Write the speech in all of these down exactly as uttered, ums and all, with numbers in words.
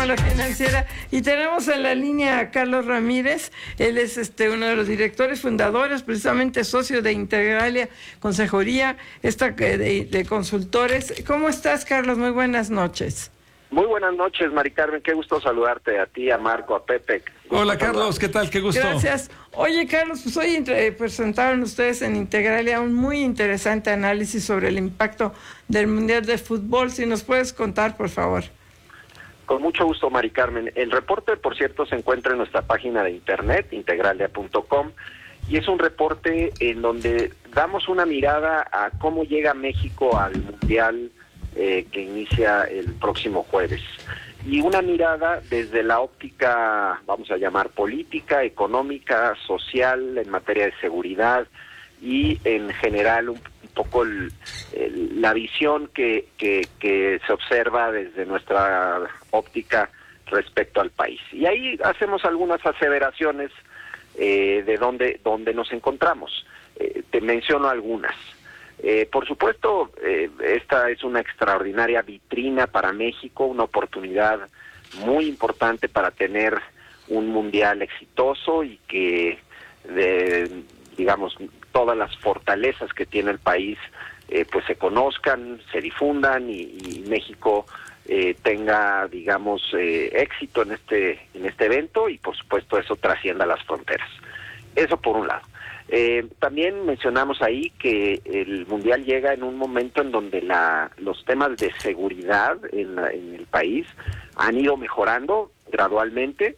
como La Financiera. Y tenemos en la línea a Carlos Ramírez. Él es este uno de los directores fundadores, precisamente socio de Integralia Consejería, esta de, de consultores. ¿Cómo estás, Carlos? Muy buenas noches. Muy buenas noches, Mari Carmen, qué gusto saludarte, a ti, a Marco, a Pepe. Hola, Carlos, ¿qué tal? Qué gusto. Gracias. Oye, Carlos, pues hoy entre, presentaron ustedes en Integralia un muy interesante análisis sobre el impacto del Mundial de Fútbol. Si nos puedes contar, por favor. Con mucho gusto, Mari Carmen. El reporte, por cierto, se encuentra en nuestra página de internet, integralia punto com, y es un reporte en donde damos una mirada a cómo llega México al Mundial Eh, que inicia el próximo jueves, y una mirada desde la óptica, vamos a llamar política, económica, social, en materia de seguridad y en general un, un poco el, el, la visión que, que, que se observa desde nuestra óptica respecto al país. Y ahí hacemos algunas aseveraciones eh, de dónde, dónde nos encontramos. Eh, te menciono algunas. Eh, por supuesto, eh, esta es una extraordinaria vitrina para México, una oportunidad muy importante para tener un mundial exitoso y que, de, digamos, todas las fortalezas que tiene el país, eh, pues se conozcan, se difundan y, y México eh, tenga, digamos, eh, éxito en este en este evento y, por supuesto, eso trascienda las fronteras. Eso por un lado. Eh, también mencionamos ahí que el Mundial llega en un momento en donde la, los temas de seguridad en, la, en el país han ido mejorando gradualmente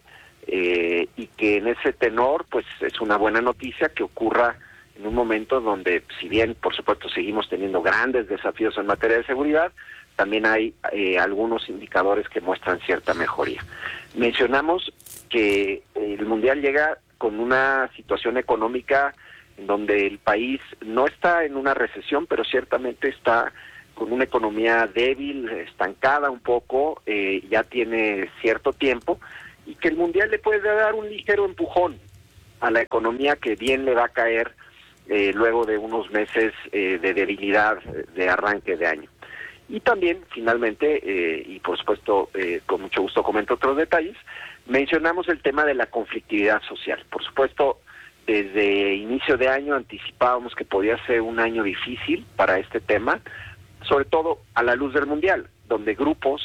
eh, y que en ese tenor pues es una buena noticia que ocurra en un momento donde, si bien por supuesto seguimos teniendo grandes desafíos en materia de seguridad, también hay eh, algunos indicadores que muestran cierta mejoría. Mencionamos que el Mundial llega con una situación económica en donde el país no está en una recesión, pero ciertamente está con una economía débil, estancada un poco, eh, ya tiene cierto tiempo, y que el Mundial le puede dar un ligero empujón a la economía que bien le va a caer eh, luego de unos meses eh, de debilidad de arranque de año. Y también, finalmente, eh, y por supuesto, eh, con mucho gusto comento otros detalles, mencionamos el tema de la conflictividad social. Por supuesto, desde inicio de año anticipábamos que podía ser un año difícil para este tema, sobre todo a la luz del Mundial, donde grupos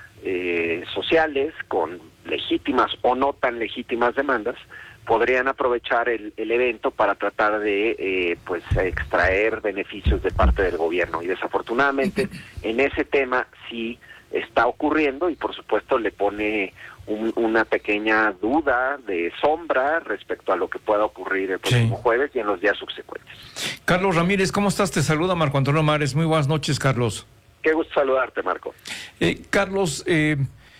eh, sociales con legítimas o no tan legítimas demandas podrían aprovechar el, el evento para tratar de eh, pues extraer beneficios de parte del gobierno. Y desafortunadamente en ese tema sí está ocurriendo y por supuesto le pone un, una pequeña duda de sombra respecto a lo que pueda ocurrir el próximo sí. jueves y en los días subsecuentes. Carlos Ramírez, ¿cómo estás? Te saluda Marco Antonio Mares. Muy buenas noches, Carlos. Qué gusto saludarte, Marco. Eh, Carlos, eh,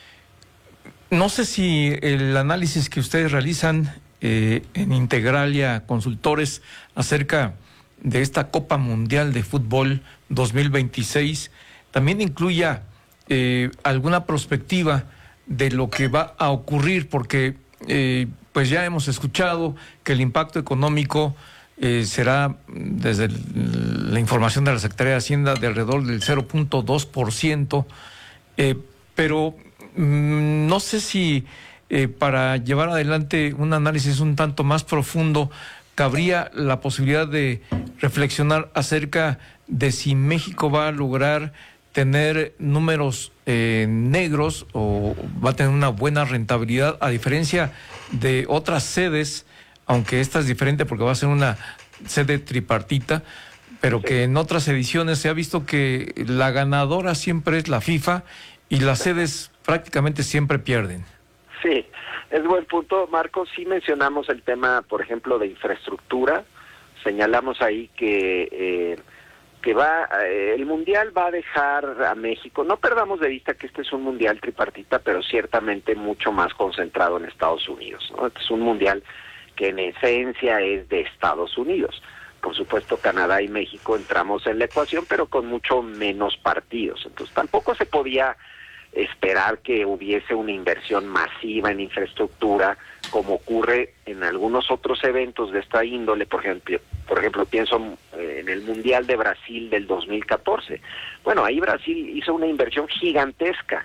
no sé si el análisis que ustedes realizan eh, en Integralia Consultores acerca de esta Copa Mundial de Fútbol dos mil veintiséis también incluya eh, alguna perspectiva de lo que va a ocurrir, porque eh, pues ya hemos escuchado que el impacto económico eh, será, desde el, la información de la Secretaría de Hacienda, de alrededor del cero punto dos por ciento, eh, pero mmm, no sé si eh, para llevar adelante un análisis un tanto más profundo cabría la posibilidad de reflexionar acerca de si México va a lograr tener números eh, negros o va a tener una buena rentabilidad, a diferencia de otras sedes, aunque esta es diferente porque va a ser una sede tripartita, pero que en otras ediciones se ha visto que la ganadora siempre es la FIFA y las sedes prácticamente siempre pierden. Sí, es buen punto, Marco. Sí mencionamos el tema, por ejemplo, de infraestructura. Señalamos ahí que eh, que va eh, el Mundial va a dejar a México, no perdamos de vista que este es un Mundial tripartita, pero ciertamente mucho más concentrado en Estados Unidos, ¿no? Este es un Mundial que en esencia es de Estados Unidos. Por supuesto, Canadá y México entramos en la ecuación, pero con mucho menos partidos. Entonces, tampoco se podía esperar que hubiese una inversión masiva en infraestructura, como ocurre en algunos otros eventos de esta índole. Por ejemplo, por ejemplo pienso en el Mundial de Brasil del dos mil catorce. Bueno, ahí Brasil hizo una inversión gigantesca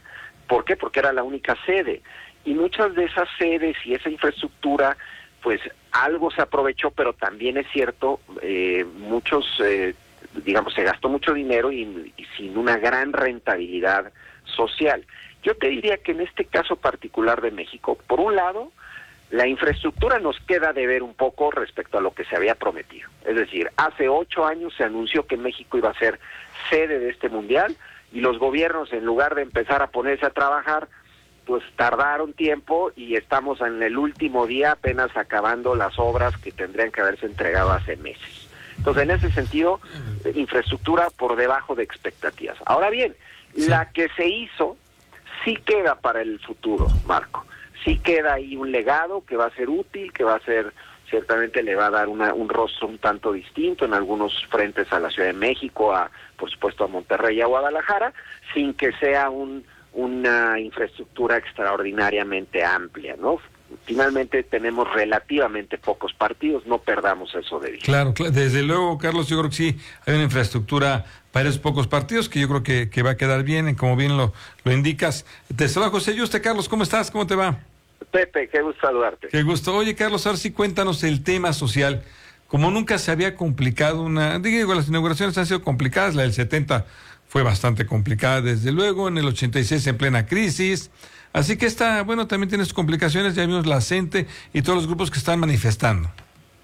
¿Por qué? Porque era la única sede. Y muchas de esas sedes y esa infraestructura, pues algo se aprovechó, pero también es cierto, eh, muchos, eh, digamos, se gastó mucho dinero y, y sin una gran rentabilidad social. Yo te diría que en este caso particular de México, por un lado, la infraestructura nos queda de ver un poco respecto a lo que se había prometido. Es decir, hace ocho años se anunció que México iba a ser sede de este mundial y los gobiernos, en lugar de empezar a ponerse a trabajar, pues tardaron tiempo y estamos en el último día apenas acabando las obras que tendrían que haberse entregado hace meses. Entonces, en ese sentido, infraestructura por debajo de expectativas. Ahora bien, sí. La que se hizo sí queda para el futuro, Marco. Sí queda ahí un legado que va a ser útil, que va a ser, ciertamente le va a dar una, un rostro un tanto distinto en algunos frentes a la Ciudad de México, a por supuesto a Monterrey y a Guadalajara, sin que sea un una infraestructura extraordinariamente amplia, ¿no? Finalmente tenemos relativamente pocos partidos, no perdamos eso de vista. Claro, claro, desde luego, Carlos, yo creo que sí, hay una infraestructura para esos pocos partidos que yo creo que, que va a quedar bien, como bien lo, lo indicas. Te saluda José Yuste. Carlos, ¿cómo estás? ¿Cómo te va? Pepe, qué gusto saludarte. Qué gusto. Oye, Carlos, ahora sí cuéntanos el tema social. Como nunca se había complicado una... Digo, las inauguraciones han sido complicadas, la del setenta fue bastante complicada, desde luego, en el ochenta y seis en plena crisis. Así que esta, bueno, también tiene sus complicaciones, ya vimos la CENTE y todos los grupos que están manifestando.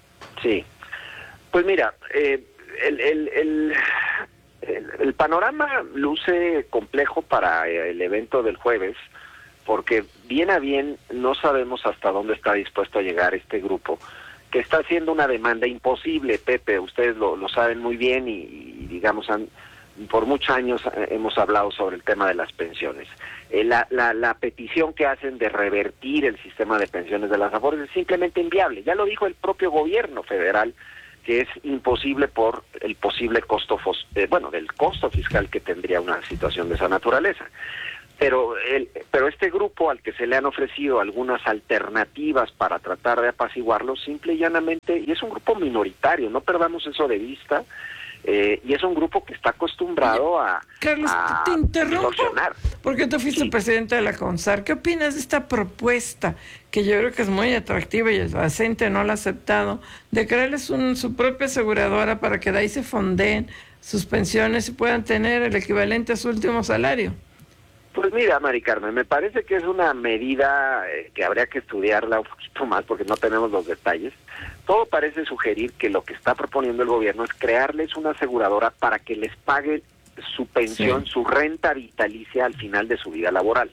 Sí, pues mira, eh, el, el, el, el, el panorama luce complejo para el evento del jueves, porque bien a bien no sabemos hasta dónde está dispuesto a llegar este grupo, que está haciendo una demanda imposible, Pepe, ustedes lo, lo saben muy bien y, y digamos, han... por muchos años hemos hablado sobre el tema de las pensiones. Eh, la, la, la petición que hacen de revertir el sistema de pensiones de las AFORES es simplemente inviable. Ya lo dijo el propio gobierno federal, que es imposible por el posible costo, eh, bueno, del costo fiscal que tendría una situación de esa naturaleza. Pero, el, pero este grupo al que se le han ofrecido algunas alternativas para tratar de apaciguarlo, simple y llanamente, y es un grupo minoritario, no perdamos eso de vista, Eh, y es un grupo que está acostumbrado a, Carlos, a te interrumpo extorsionar. porque tú fuiste Sí. presidente de la CONSAR. ¿Qué opinas de esta propuesta, que yo creo que es muy atractiva y la CENTE no la ha aceptado, de crearles un, su propia aseguradora para que de ahí se fondeen sus pensiones y puedan tener el equivalente a su último salario? Pues mira, Mari Carmen, me parece que es una medida eh, que habría que estudiarla un poquito más porque no tenemos los detalles. Todo parece sugerir que lo que está proponiendo el gobierno es crearles una aseguradora para que les pague su pensión, sí. su renta vitalicia al final de su vida laboral.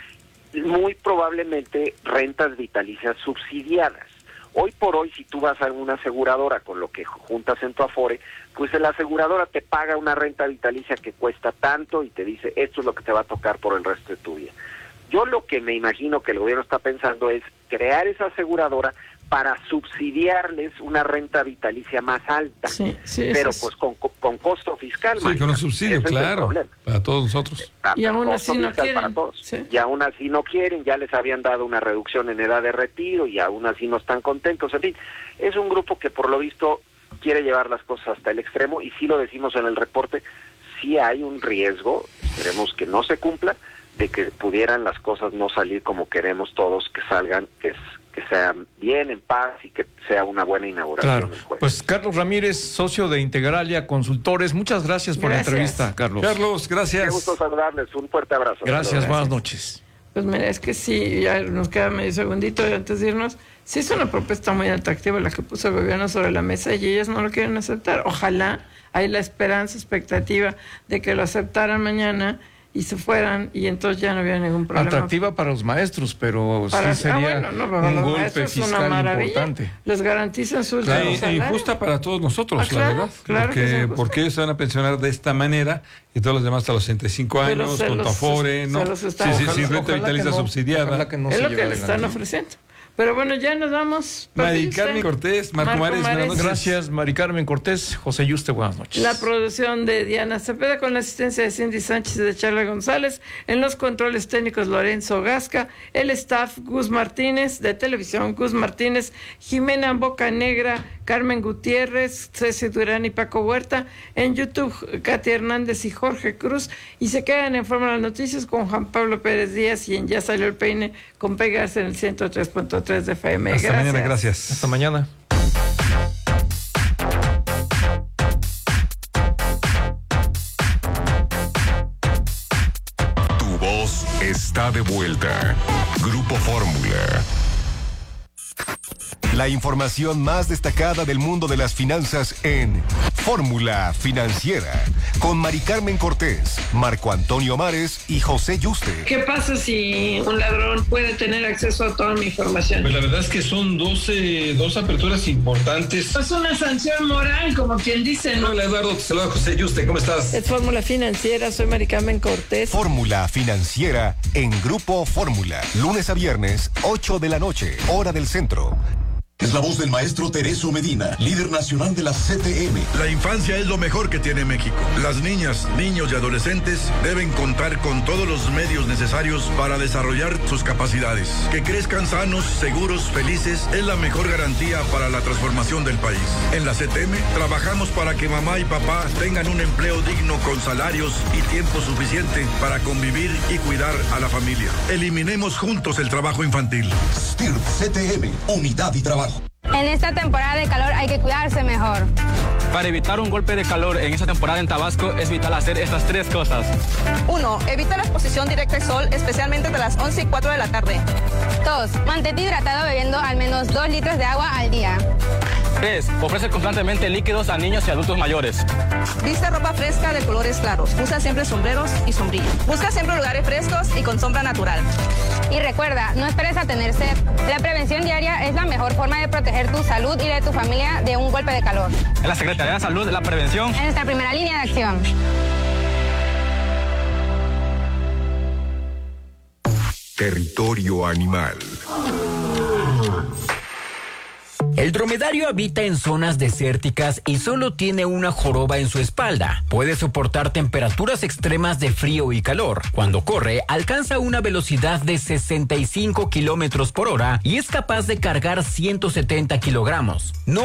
Muy probablemente rentas vitalicias subsidiadas. Hoy por hoy, si tú vas a una aseguradora con lo que juntas en tu Afore, pues la aseguradora te paga una renta vitalicia que cuesta tanto y te dice, esto es lo que te va a tocar por el resto de tu vida. Yo lo que me imagino que el gobierno está pensando es crear esa aseguradora para subsidiarles una renta vitalicia más alta, sí, sí, pero es... pues con, con costo fiscal. Sí, con un subsidio, claro, para todos nosotros. Y aún así no quieren. Para todos. Sí. Y aún así no quieren, ya les habían dado una reducción en edad de retiro y aún así no están contentos. En fin, es un grupo que por lo visto quiere llevar las cosas hasta el extremo y sí lo decimos en el reporte, sí hay un riesgo, esperemos que no se cumpla, de que pudieran las cosas no salir como queremos todos, que salgan, que es que sean bien, en paz y que sea una buena inauguración. Claro. Pues Carlos Ramírez, socio de Integralia Consultores, muchas gracias por gracias. la entrevista, Carlos. Carlos, gracias. Qué gusto saludarles, un fuerte abrazo. Gracias, gracias. buenas noches. Pues mira, es que sí, ya nos queda medio segundito antes de irnos. Sí es una propuesta muy atractiva la que puso el gobierno sobre la mesa y ellas no lo quieren aceptar. Ojalá hay la esperanza, expectativa de que lo aceptaran mañana y se fueran y entonces ya no hubiera ningún problema. Atractiva para los maestros, pero para, sí sería ah, bueno, no, para un los golpe maestros es una fiscal maravilla. importante. Les garantizan su Claro, salario. y justa para todos nosotros, Ah, claro, la verdad. claro porque, que sí, justa. porque ellos se van a pensionar de esta manera y todos los demás hasta los sesenta y cinco Pero años, se con los- tu Afore, se ¿no? los Sí, está- sí, ojalá- sí, renta Ojalá que vitalicia no, subsidiada. ojalá que no es se lo lleve que le están adelante. ofreciendo. Pero bueno, ya nos vamos. Mari Carmen Cortés, Marco, Marco Mares, buenas noches. Gracias, Mari Carmen Cortés, José Yuste, buenas noches. La producción de Diana Cepeda con la asistencia de Cindy Sánchez y de Charla González. En los controles técnicos Lorenzo Gasca. El staff Gus Martínez, de televisión Gus Martínez, Jimena Bocanegra, Carmen Gutiérrez, Ceci Durán y Paco Huerta. En YouTube, Katia Hernández y Jorge Cruz. Y se quedan en Forma de las Noticias con Juan Pablo Pérez Díaz y en Ya Salió el Peine con Pegas en el ciento tres punto tres de F M. Hasta Gracias. mañana, gracias. Hasta mañana. Tu voz está de vuelta. Grupo Fórmula. La información más destacada del mundo de las finanzas en Fórmula Financiera, con Mari Carmen Cortés, Marco Antonio Mares y José Yuste. ¿Qué pasa si un ladrón puede tener acceso a toda mi información? Pues la verdad es que son doce, dos aperturas importantes. Es una sanción moral, como quien dice, ¿no? Hola Eduardo, te saluda José Yuste, ¿cómo estás? Es Fórmula Financiera, soy Mari Carmen Cortés. Fórmula Financiera en Grupo Fórmula, lunes a viernes, ocho de la noche, hora del centro. Es la voz del maestro Tereso Medina, líder nacional de la C T M. La infancia es lo mejor que tiene México. Las niñas, niños y adolescentes deben contar con todos los medios necesarios para desarrollar sus capacidades. Que crezcan sanos, seguros, felices es la mejor garantía para la transformación del país. En la C T M trabajamos para que mamá y papá tengan un empleo digno con salarios y tiempo suficiente para convivir y cuidar a la familia. Eliminemos juntos el trabajo infantil. S T I R P C T M, unidad y trabajo. En esta temporada de calor hay que cuidarse mejor. Para evitar un golpe de calor en esta temporada en Tabasco es vital hacer estas tres cosas. uno. Evita la exposición directa al sol, especialmente de las once y cuatro de la tarde. dos. Mantente hidratado bebiendo al menos dos litros de agua al día. tres. Ofrece constantemente líquidos a niños y adultos mayores. Viste ropa fresca de colores claros. Usa siempre sombreros y sombrillas. Busca siempre lugares frescos y con sombra natural. Y recuerda, no esperes a tener sed. La prevención diaria es la mejor forma de proteger tu salud y la de tu familia de un golpe de calor. En la Secretaría de Salud, la prevención es nuestra primera línea de acción. Territorio animal. El dromedario habita en zonas desérticas y solo tiene una joroba en su espalda. Puede soportar temperaturas extremas de frío y calor. Cuando corre, alcanza una velocidad de sesenta y cinco kilómetros por hora y es capaz de cargar ciento setenta kilogramos. No